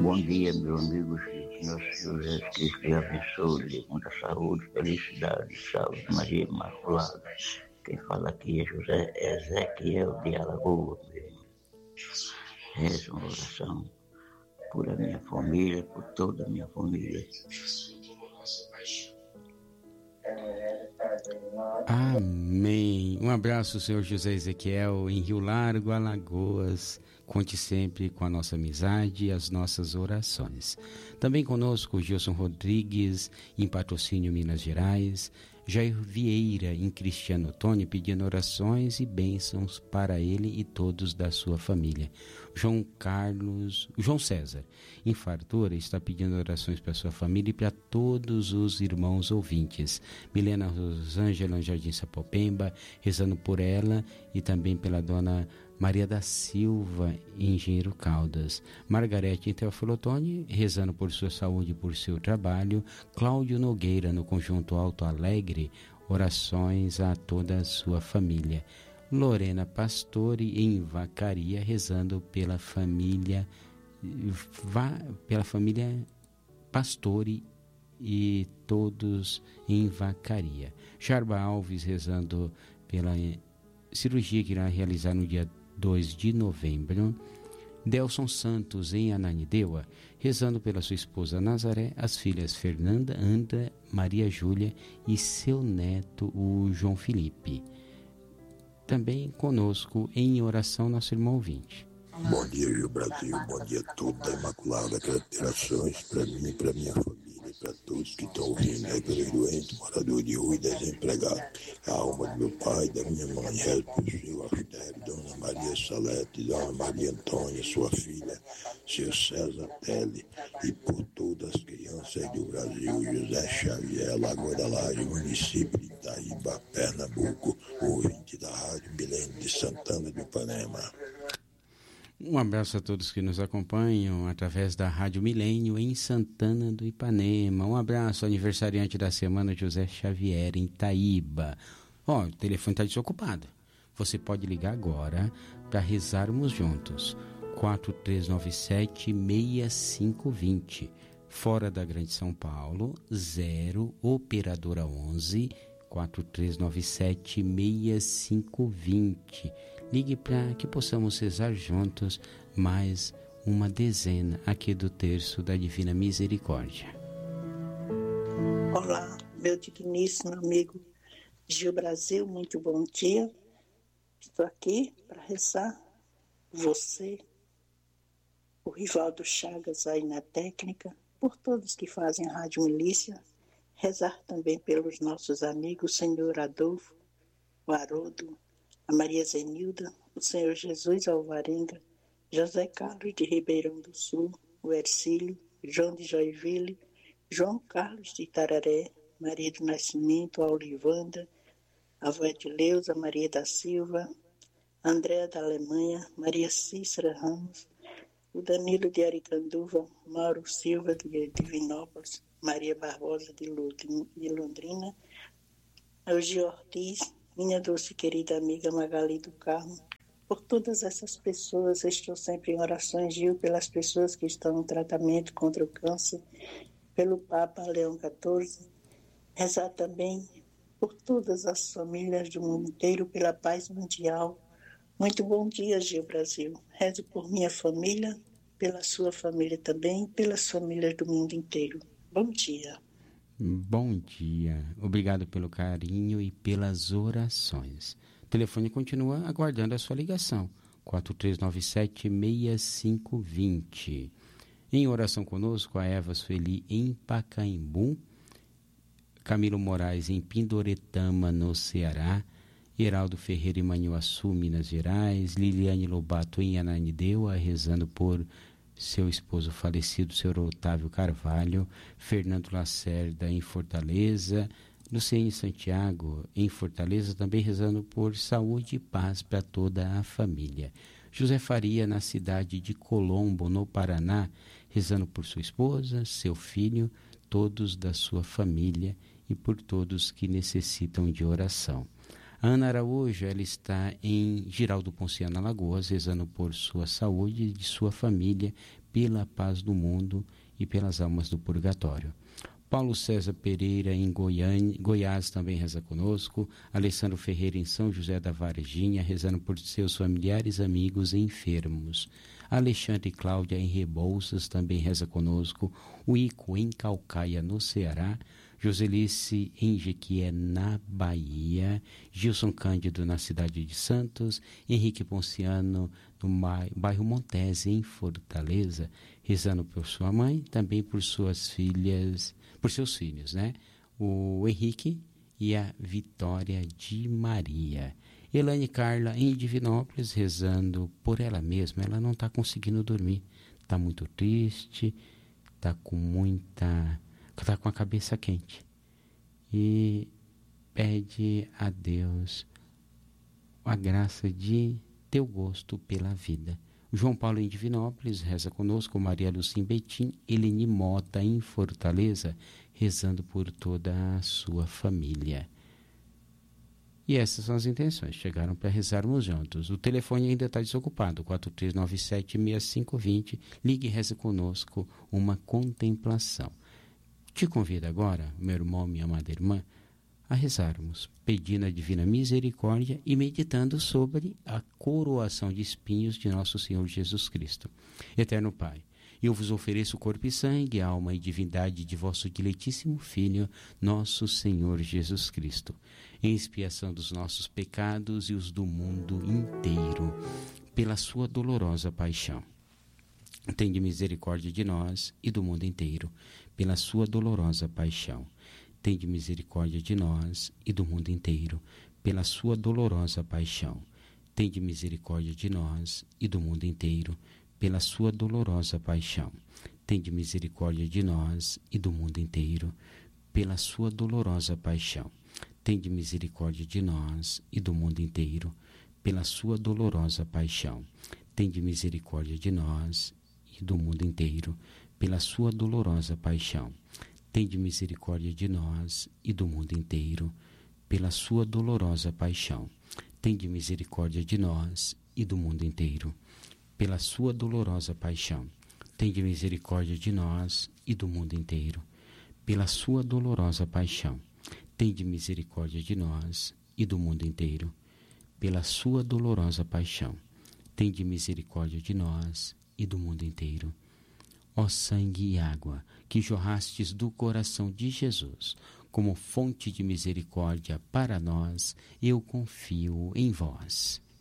Bom dia, meu amigo Senhor José Cristo, lhe abençoe, lhe muita saúde, felicidade, salve Maria Imaculada. Quem fala aqui é José Ezequiel de Alagoas. Reza uma oração por a minha família, por toda a minha família. Amém. Um abraço, senhor José Ezequiel, em Rio Largo, Alagoas. Conte sempre com a nossa amizade e as nossas orações. Também conosco Gilson Rodrigues, em Patrocínio, Minas Gerais. Jair Vieira, em Cristiano Ottoni, pedindo orações e bênçãos para ele e todos da sua família. João César, em Fartura, está pedindo orações para sua família e para todos os irmãos ouvintes. Milena Rosângela, em Jardim Sapopemba, rezando por ela e também pela dona Maria da Silva, em Engenheiro Caldas. Margarete, em Teófilo Ottoni, rezando por sua saúde e por seu trabalho. Cláudio Nogueira, no Conjunto Alto Alegre, orações a toda a sua família. Lorena Pastore, em Vacaria, rezando pela família Pastore e todos em Vacaria. Jarba Alves, rezando pela cirurgia que irá realizar no dia 2 de novembro. Delson Santos, em Ananindeua, rezando pela sua esposa Nazaré, as filhas Fernanda, Andra, Maria Júlia e seu neto, o João Felipe. Também conosco em oração nosso irmão ouvinte. Bom dia, Rio Brasil, bom dia a todos da Imaculada, quero ter orações para mim e para minha família, e para todos que estão ouvindo aí, pelos doentes, moradores de rua e desempregados. A alma do meu pai, da minha mãe, reze por seu Astério, Dona Maria Salete, Dona Maria Antônia, sua filha, seu César Tele, e por todas as crianças aí do Brasil, José Xavier, Lagoa da Laje, município de Itaíba, Pernambuco, ouvinte da Rádio Milênio de Santana do Ipanema. Um abraço a todos que nos acompanham através da Rádio Milênio em Santana do Ipanema. Um abraço ao aniversariante da semana, José Xavier, em Itaíba. O telefone está desocupado. Você pode ligar agora para rezarmos juntos. 4397-6520. Fora da Grande São Paulo, 0, operadora 11, 4397-6520. Ligue para que possamos rezar juntos mais uma dezena aqui do Terço da Divina Misericórdia. Olá, meu digníssimo amigo Gil Brasil, muito bom dia. Estou aqui para rezar por você, o Rivaldo Chagas aí na técnica, por todos que fazem a Rádio Milícia, rezar também pelos nossos amigos, o senhor Adolfo, o Haroldo, a Maria Zenilda, o Senhor Jesus Alvarenga, José Carlos de Ribeirão do Sul, o Ercílio, João de Joinville, João Carlos de Itararé, Maria do Nascimento, a Olivanda, a avó Edileuza, Maria da Silva, Andréa da Alemanha, Maria Cícera Ramos, o Danilo de Aricanduva, Mauro Silva de Divinópolis, Maria Barbosa de Londrina, Eugênio Ortiz, minha doce querida amiga Magali do Carmo. Por todas essas pessoas, estou sempre em orações, Gil, pelas pessoas que estão em tratamento contra o câncer, pelo Papa Leão XIV, rezar também por todas as famílias do mundo inteiro, pela paz mundial. Muito bom dia, Gil Brasil. Rezo por minha família, pela sua família também, pelas famílias do mundo inteiro. Bom dia. Bom dia. Obrigado pelo carinho e pelas orações. O telefone continua aguardando a sua ligação. 4397-6520. Em oração conosco, a Eva Sueli em Pacaembu, Camilo Moraes em Pindoretama, no Ceará, Heraldo Ferreira em Manhuaçu, Minas Gerais, Liliane Lobato em Ananindeua, rezando por seu esposo falecido, senhor Otávio Carvalho, Fernando Lacerda em Fortaleza, Luciene Santiago em Fortaleza, também rezando por saúde e paz para toda a família. José Faria, na cidade de Colombo, no Paraná, rezando por sua esposa, seu filho, todos da sua família e por todos que necessitam de oração. A Ana Araújo, ela está em Giraldo Ponciano, Alagoas, rezando por sua saúde e de sua família, pela paz do mundo e pelas almas do purgatório. Paulo César Pereira, em Goiás, também reza conosco. Alessandro Ferreira, em São José da Varginha, rezando por seus familiares, amigos e enfermos. Alexandre e Cláudia, em Rebouças, também reza conosco. O Ico, em Calcaia, no Ceará. Joselice, em Jequié, na Bahia. Gilson Cândido, na cidade de Santos. Henrique Ponciano, no bairro Montese, em Fortaleza, rezando por sua mãe, também por suas filhas, por seus filhos, né? O Henrique e a Vitória de Maria. Elaine Carla, em Divinópolis, rezando por ela mesma. Ela não está conseguindo dormir, está muito triste, está com a cabeça quente. E pede a Deus a graça de ter o gosto pela vida. João Paulo, em Divinópolis, reza conosco. Maria Lúcia, em Betim. Eleni Mota, em Fortaleza, rezando por toda a sua família. E essas são as intenções. Chegaram para rezarmos juntos. O telefone ainda está desocupado, 4397-6520. Ligue e reze conosco uma contemplação. Te convido agora, meu irmão, minha amada irmã, a rezarmos, pedindo a divina misericórdia e meditando sobre a coroação de espinhos de nosso Senhor Jesus Cristo. Eterno Pai, eu vos ofereço o corpo e sangue, alma e divindade de vosso diletíssimo Filho, nosso Senhor Jesus Cristo, em expiação dos nossos pecados e os do mundo inteiro, pela sua dolorosa paixão. Tende misericórdia de nós e do mundo inteiro, pela sua dolorosa paixão. Tende misericórdia de nós e do mundo inteiro, pela sua dolorosa paixão. Tende misericórdia de nós e do mundo inteiro, pela sua dolorosa paixão. Tende misericórdia de nós e do mundo inteiro, pela sua dolorosa paixão. Tende misericórdia de nós e do mundo inteiro, pela sua dolorosa paixão. Tende misericórdia de nós e do mundo inteiro, pela sua dolorosa paixão. Tende misericórdia de nós e do mundo inteiro, pela sua dolorosa paixão. Tende misericórdia de nós e do mundo inteiro, pela sua dolorosa paixão. Tende misericórdia de nós e do mundo inteiro, pela sua dolorosa paixão. Tende misericórdia de nós e do mundo inteiro, pela sua dolorosa paixão. Tende misericórdia de nós e do mundo inteiro. Ó sangue e água que jorrastes do coração de Jesus, como fonte de misericórdia para nós, eu confio em vós.